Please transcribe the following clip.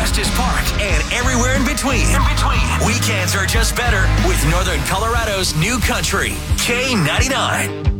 Estes Park, and everywhere in between. Weekends are just better with Northern Colorado's new country, K99.